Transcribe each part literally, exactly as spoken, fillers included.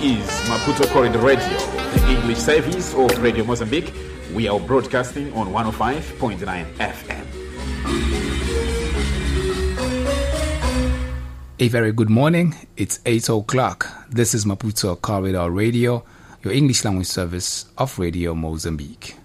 is Maputo Corridor Radio, the English service of Radio Mozambique. We are broadcasting on one oh five point nine F M. A very good morning. It's eight o'clock. This is Maputo Corridor Radio, your English language service of Radio Mozambique.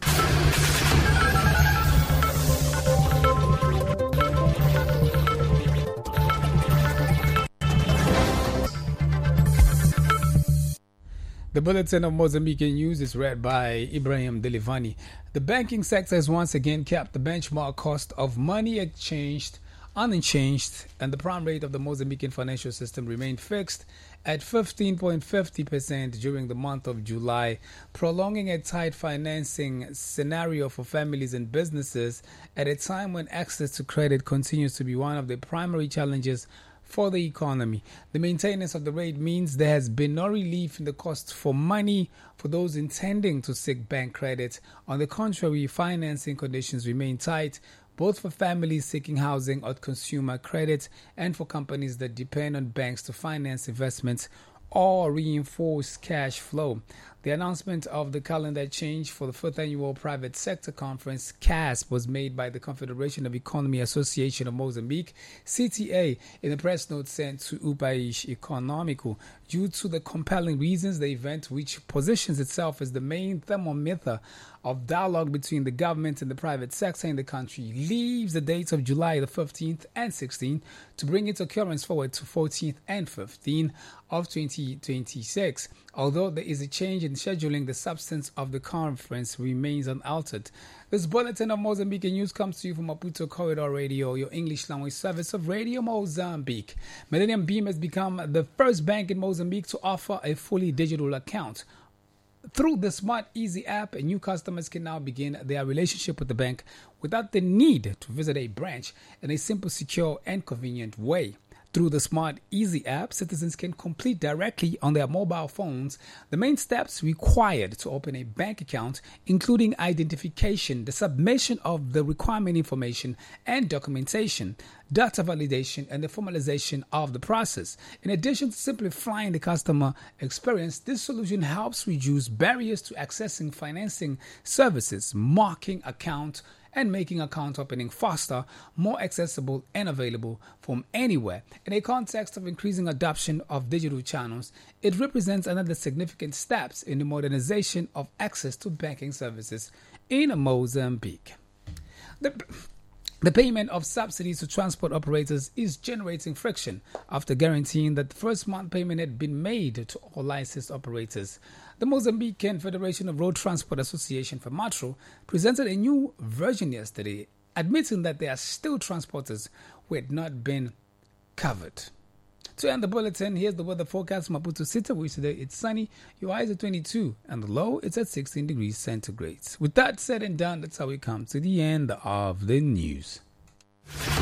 The Bulletin of Mozambican News is read by Ibrahim Delivani. The banking sector has once again kept the benchmark cost of money exchanged unchanged, and the prime rate of the Mozambican financial system remained fixed at fifteen point five zero percent during the month of July, prolonging a tight financing scenario for families and businesses at a time when access to credit continues to be one of the primary challenges for the economy. The maintenance of the rate means there has been no relief in the cost for money for those intending to seek bank credit. On the contrary, financing conditions remain tight, both for families seeking housing or consumer credit and for companies that depend on banks to finance investments or reinforce cash flow. The announcement of the calendar change for the fifth Annual Private Sector Conference, C A S P, was made by the Confederation of Economy Association of Mozambique, C T A, in a press note sent to O País Econômico. Due to the compelling reasons, the event, which positions itself as the main thermometer of dialogue between the government and the private sector in the country, leaves the dates of July the fifteenth and sixteenth to bring its occurrence forward to fourteenth and fifteenth of twenty twenty-six. Although there is a change in scheduling, the substance of the conference remains unaltered. This bulletin of Mozambican news comes to you from Maputo Corridor Radio, your English language service of Radio Mozambique. Millennium Beam has become the first bank in Mozambique to offer a fully digital account. Through the Smart Easy app, new customers can now begin their relationship with the bank without the need to visit a branch in a simple, secure, and convenient way. Through the Smart Easy app, citizens can complete directly on their mobile phones the main steps required to open a bank account, including identification, the submission of the requirement information and documentation, data validation, and the formalization of the process. In addition to simplifying the customer experience, this solution helps reduce barriers to accessing financing services, marking account and making account opening faster, more accessible, and available from anywhere. In a context of increasing adoption of digital channels, it represents another significant step in the modernization of access to banking services in Mozambique. The The payment of subsidies to transport operators is generating friction after guaranteeing that the first month payment had been made to all licensed operators. The Mozambican Federation of Road Transport Association, FEMATRO, presented a new version yesterday, admitting that there are still transporters who had not been covered. To end the bulletin, here's the weather forecast. Maputo City, which today it's sunny. Your highs at twenty-two, and the low it's at sixteen degrees centigrade. With that said and done, that's how we come to the end of the news.